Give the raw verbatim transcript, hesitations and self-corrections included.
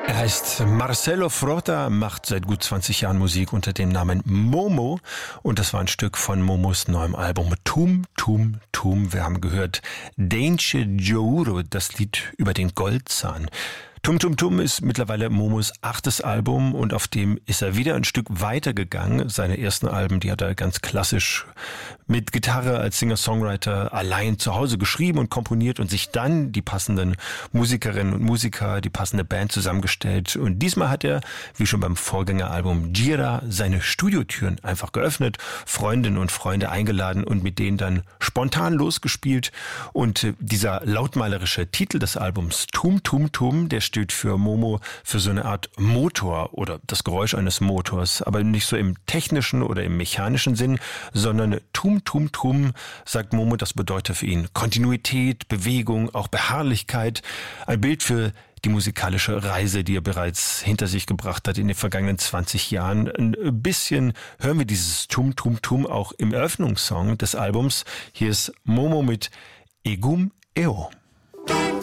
Er heißt Marcelo Frota, macht seit gut zwanzig Jahren Musik unter dem Namen Momo und das war ein Stück von Momos neuem Album Tum Tum Tum. Wir haben gehört Deinche Jouro, das Lied über den Goldzahn. Tum Tum Tum ist mittlerweile Momos achtes Album und auf dem ist er wieder ein Stück weitergegangen. Seine ersten Alben, die hat er ganz klassisch mit Gitarre als Singer-Songwriter allein zu Hause geschrieben und komponiert und sich dann die passenden Musikerinnen und Musiker, die passende Band zusammengestellt. Und diesmal hat er, wie schon beim Vorgängeralbum Gira, seine Studiotüren einfach geöffnet, Freundinnen und Freunde eingeladen und mit denen dann spontan losgespielt. Und dieser lautmalerische Titel des Albums Tum Tum Tum, der steht für Momo für so eine Art Motor oder das Geräusch eines Motors, aber nicht so im technischen oder im mechanischen Sinn, sondern Tum Tum Tum, sagt Momo, das bedeutet für ihn Kontinuität, Bewegung, auch Beharrlichkeit, ein Bild für die musikalische Reise, die er bereits hinter sich gebracht hat in den vergangenen zwanzig Jahren. Ein bisschen hören wir dieses Tum Tum Tum auch im Eröffnungssong des Albums. Hier ist Momo mit Egum Eo.